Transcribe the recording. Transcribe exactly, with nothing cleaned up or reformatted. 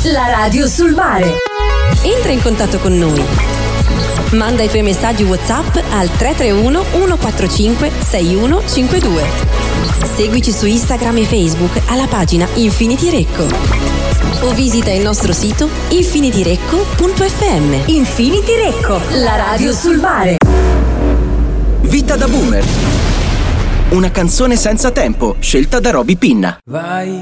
la radio sul mare. Entra in contatto con noi. Manda i tuoi messaggi WhatsApp al tre tre uno uno quattro cinque sei uno cinque due. Seguici su Instagram e Facebook alla pagina Infinity Recco. O visita il nostro sito infinityrecco punto effe emme. Infinity Recco, la radio sul mare. Vita da boomer. Una canzone senza tempo, scelta da Roby Pinna. Vai